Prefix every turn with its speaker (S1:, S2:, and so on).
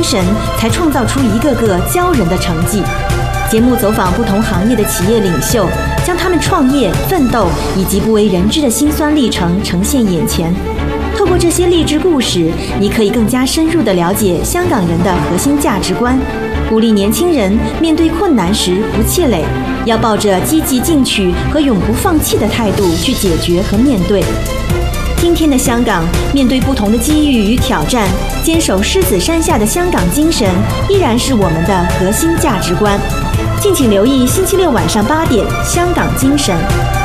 S1: 神，才创造出一个个骄人的成绩。节目走访不同行业的企业领袖，将他们创业、奋斗以及不为人知的辛酸历程呈现眼前。透过这些励志故事，你可以更加深入地了解香港人的核心价值观，鼓励年轻人面对困难时不气馁，要抱着积极进取和永不放弃的态度去解决和面对。今天的香港，面对不同的机遇与挑战，坚守狮子山下的香港精神，依然是我们的核心价值观。敬请留意星期六晚上8点，《香港精神》。